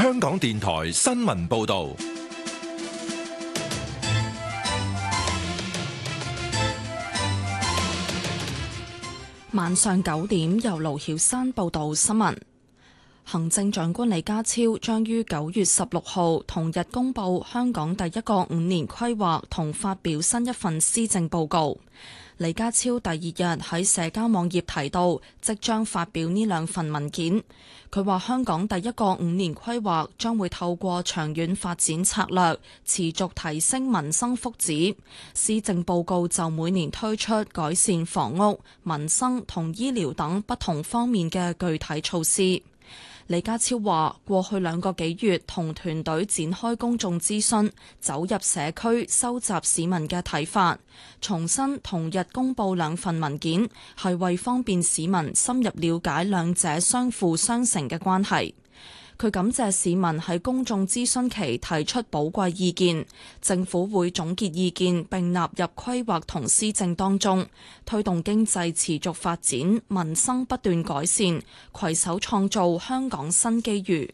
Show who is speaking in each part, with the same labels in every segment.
Speaker 1: 香港電台新聞報道。
Speaker 2: 晚上9點，由盧曉珊報道新聞。行政長官李家超將於9月16號同日公布香港第一個5年規劃同發表新一份施政報告。李家超第二日喺社交網頁提到，即將發表呢兩份文件。佢話香港第一個5年規劃將會透過長遠發展策略，持續提升民生福祉。施政報告就每年推出改善房屋、民生同醫療等不同方面嘅具體措施。李家超話：過去2個幾月同團隊展開公眾諮詢，走入社區收集市民嘅睇法，重申同日公佈兩份文件係為方便市民深入了解兩者相輔相成嘅關係。佢感謝市民喺公眾諮詢期提出寶貴意見，政府會總結意見並納入規劃同施政當中，推動經濟持續發展，民生不斷改善，攜手創造香港新機遇。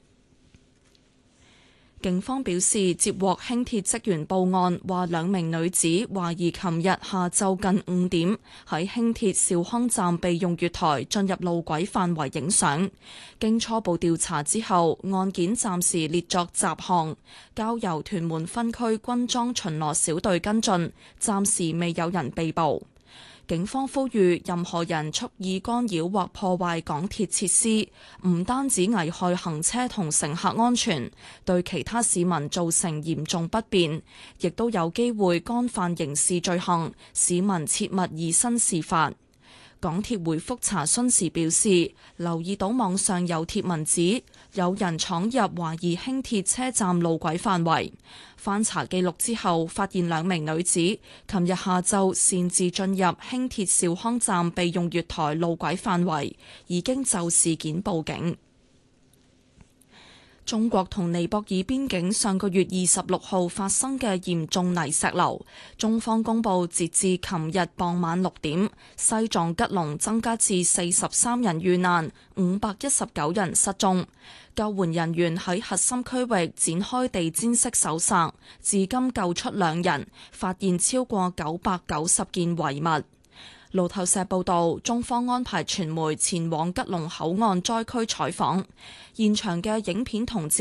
Speaker 2: 警方表示接獲輕鐵職員報案，話2名女子懷疑琴日下晝近5點喺輕鐵兆康站備用月台進入路軌範圍影相。經初步調查之後，案件暫時列作雜項，交由屯門分區軍裝巡邏小隊跟進，暫時未有人被捕。警方呼籲任何人蓄意干擾或破壞港鐵設施，唔單止危害行車同乘客安全，對其他市民造成嚴重不便，亦都有機會干犯刑事罪行，市民切勿以身試法。港鐵回覆查詢時表示，留意到網上有貼文指有人闖入懷疑輕鐵車站路軌範圍，翻查記錄之後，發現2名女子琴日下晝擅自進入輕鐵兆康站備用月台路軌範圍，已經就事件報警。中國同尼泊爾邊境上個月26號發生嘅嚴重泥石流，中方公布截至琴日傍晚6點，西藏吉隆增加至43人遇難，519人失蹤。救援人員喺核心區域展開地毯式搜索，至今救出2人，發現超過990件遺物。路透社報道，中方安排傳媒前往吉隆口岸災區採訪，現場嘅影片同照